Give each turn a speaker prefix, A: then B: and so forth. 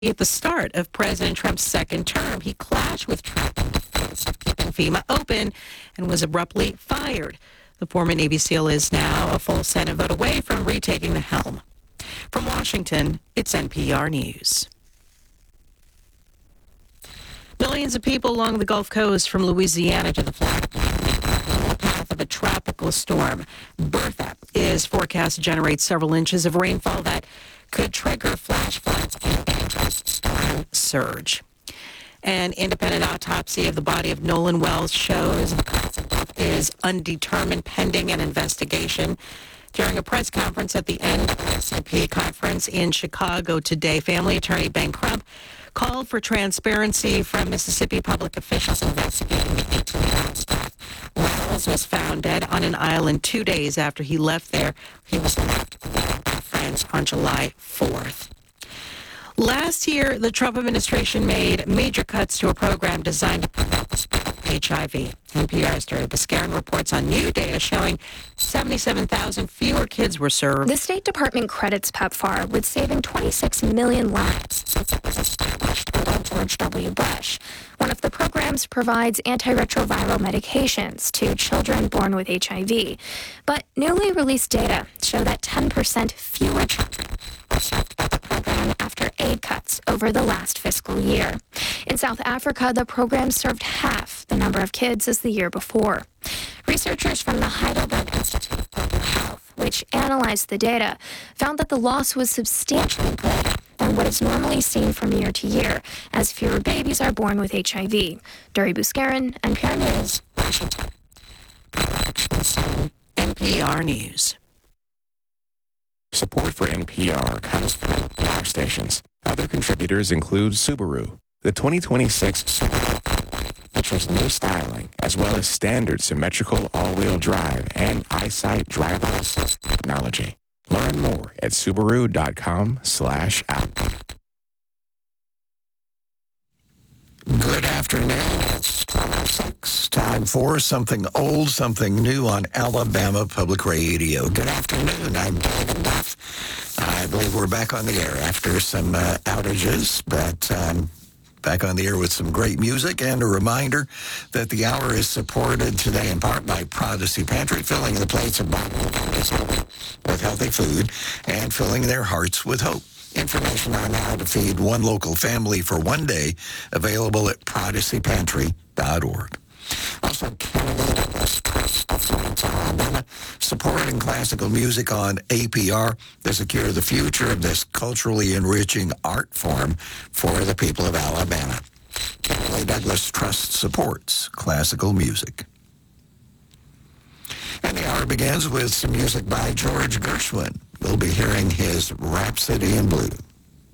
A: At the start of President Trump's second term, he clashed with Trump in defense of keeping FEMA open and was abruptly fired. The former Navy SEAL is now a full Senate vote away from retaking the helm. From Washington, it's NPR News. Millions of people along the Gulf Coast from Louisiana to the Florida in the path of a tropical storm. Bertha is forecast to generate several inches of rainfall that could trigger flash floods and dangerous storm surge. An independent autopsy of the body of Nolan Wells shows the cause of death is undetermined pending an investigation. During a press conference at the NAACP conference in Chicago today, family attorney Ben Crump called for transparency from Mississippi public officials investigating the 18-year-old's death. Wells was found dead on an island 2 days after he left there. He was left there by friends on July 4th. Last year, the Trump administration made major cuts to a program designed to prevent the spread of HIV. NPR's Dori Bascarin reports on new data showing 77,000 fewer kids were served.
B: The State Department credits PEPFAR with saving 26 million lives since it was established under George W. Bush. One of the programs provides antiretroviral medications to children born with HIV. But newly released data show that 10% fewer children were served by the program after aid cuts over the last fiscal year. In South Africa, the program served half the number of kids as the year before. Researchers from the Heidelberg Institute of Global Health, which analyzed the data, found that the loss was substantially greater than what is normally seen from year to year, as fewer babies are born with HIV. Dori Bascarin, NPR News, Washington.
A: NPR News.
C: Support for NPR comes from NPR stations. Other contributors include Subaru. The 2026 Subaru features new styling, as well as standard symmetrical all-wheel drive and EyeSight driver assist technology. Learn more at Subaru.com/out.
D: Good afternoon. It's 12:06. Time for something old, something new on Alabama Public Radio. Good afternoon. I'm David Duff. I believe we're back on the air after some outages, but back on the air with some great music, and a reminder that the hour is supported today in part by Prodigy Pantry, filling the plates of bottled families with healthy food and filling their hearts with hope. Information on how to feed one local family for one day available at prodigypantry.org. Also, Kennedy Douglas Trust of Florence, Alabama, supporting classical music on APR to secure the future of this culturally enriching art form for the people of Alabama. Kennedy Douglas Trust supports classical music. And the hour begins with some music by George Gershwin. We'll be hearing his Rhapsody in Blue.